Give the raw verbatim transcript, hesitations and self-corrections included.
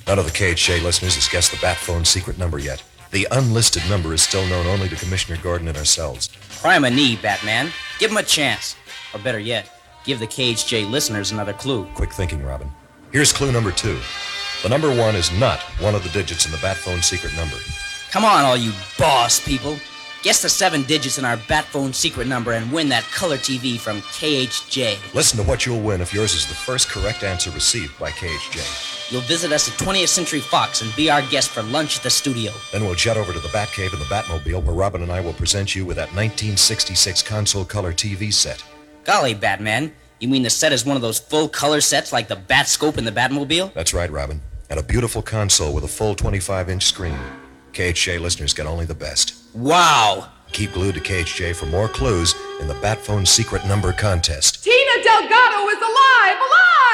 None of the K H J listeners has guessed the Bat Phone's secret number yet. The unlisted number is still known only to Commissioner Gordon and ourselves. Pry him a knee, Batman. Give him a chance. Or better yet, give the K H J listeners another clue. Quick thinking, Robin. Here's clue number two. The number one is not one of the digits in the Bat Phone's secret number. Come on, all you boss people. Guess the seven digits in our Bat Phone secret number and win that color T V from K H J. Listen to what you'll win if yours is the first correct answer received by K H J. You'll visit us at twentieth Century Fox and be our guest for lunch at the studio. Then we'll jet over to the Batcave in the Batmobile, where Robin and I will present you with that nineteen sixty-six console color T V set. Golly, Batman. You mean the set is one of those full-color sets like the Batscope in the Batmobile? That's right, Robin. And a beautiful console with a full twenty-five inch screen. K H J listeners get only the best. Wow! Keep glued to K H J for more clues in the Bat Phone secret number contest. Tina Delgado is alive! Alive!